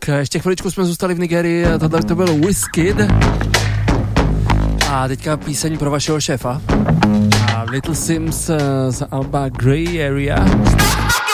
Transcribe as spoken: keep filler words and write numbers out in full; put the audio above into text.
ještě chviličku jsme zůstali v Nigerii, tohle to byl Wizkid. A teďka píseň pro vašeho šéfa. A Little Sims z alba Grey Area.